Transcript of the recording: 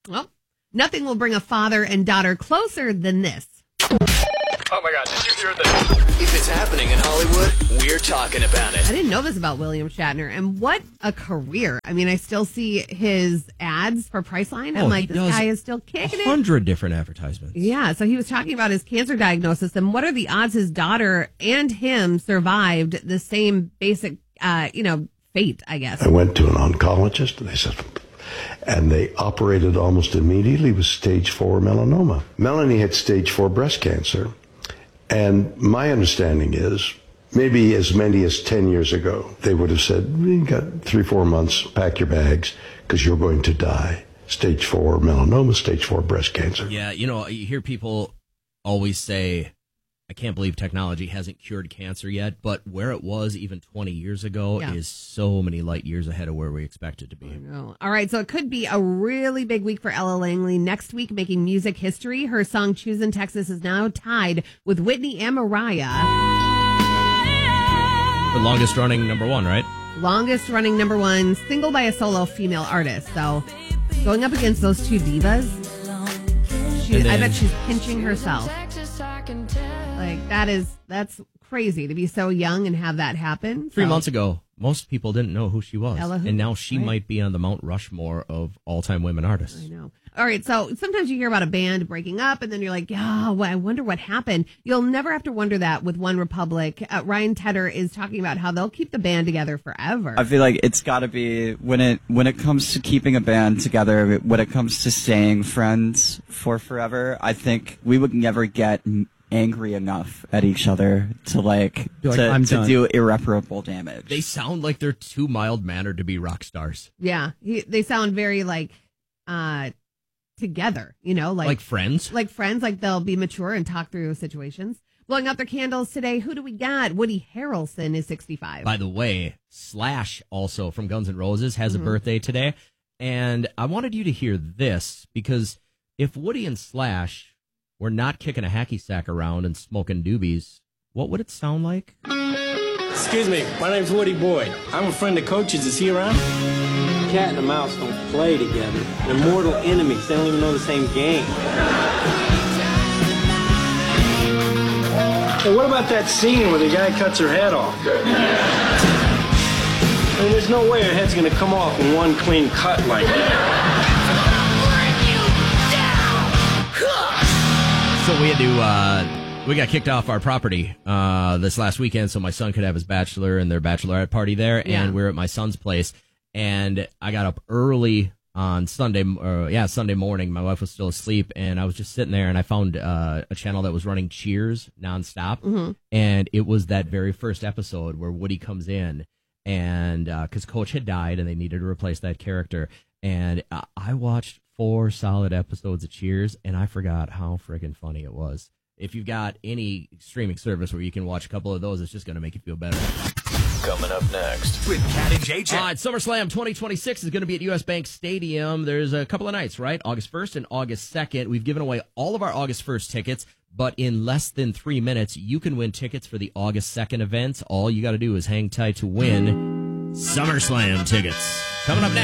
Well, nothing will bring a father and daughter closer than this. Oh my God, did you hear this? If it's happening in Hollywood, we're talking about it. I didn't know this about William Shatner, and what a career. I mean, I still see his ads for Priceline. I'm like, this guy is still kicking it. 100 different advertisements. Yeah, so he was talking about his cancer diagnosis and what are the odds his daughter and him survived the same basic, fate, I guess. I went to an oncologist, and they said, and they operated almost immediately with stage 4 melanoma. Melanie had stage 4 breast cancer. And my understanding is maybe as many as 10 years ago, they would have said, you got 3-4 months, pack your bags because you're going to die. Stage 4 melanoma, stage 4 breast cancer. Yeah, you hear people always say, I can't believe technology hasn't cured cancer yet, but where it was even 20 years ago is so many light years ahead of where we expect it to be. I know. All right, so it could be a really big week for Ella Langley. Next week, making music history. Her song Choosing Texas is now tied with Whitney and Mariah. The longest running number one, right? Longest running number one single by a solo female artist. So going up against those two divas, I bet she's pinching herself. Like, that's crazy to be so young and have that happen. 3 months ago, most people didn't know who she was. Ella who? And now she might be on the Mount Rushmore of all-time women artists. I know. All right, so sometimes you hear about a band breaking up, and then you're like, well, I wonder what happened. You'll never have to wonder that with One Republic. Ryan Tedder is talking about how they'll keep the band together forever. I feel like it's got to be, when it comes to keeping a band together, when it comes to staying friends for forever, I think we would never get angry enough at each other to do irreparable damage. They sound like they're too mild-mannered to be rock stars. Yeah, they sound very together, like friends. Like friends, like they'll be mature and talk through situations. Blowing out their candles today. Who do we got? Woody Harrelson is 65. By the way, Slash, also from Guns N' Roses, has a birthday today. And I wanted you to hear this, because if Woody and Slash were not kicking a hacky sack around and smoking doobies, what would it sound like? Excuse me, my name's Woody Boyd. I'm a friend of Coach's. Is he around? Cat and a mouse don't play together. They're mortal enemies. They don't even know the same game. Hey, what about that scene where the guy cuts her head off? I mean, there's no way her head's gonna come off in one clean cut like that. So we got kicked off our property this last weekend so my son could have his bachelor and their bachelorette party there. Yeah. And we're at my son's place. And I got up early on Sunday morning. My wife was still asleep, and I was just sitting there, and I found a channel that was running Cheers nonstop. Mm-hmm. And it was that very first episode where Woody comes in, and because Coach had died, and they needed to replace that character. And I watched 4 solid episodes of Cheers, and I forgot how friggin' funny it was. If you've got any streaming service where you can watch a couple of those, it's just going to make you feel better. Coming up next with Cat and JJ. SummerSlam 2026 is going to be at U.S. Bank Stadium. There's a couple of nights, right? August 1st and August 2nd. We've given away all of our August 1st tickets, but in less than 3 minutes, you can win tickets for the August 2nd event. All you got to do is hang tight to win SummerSlam tickets. Coming up next.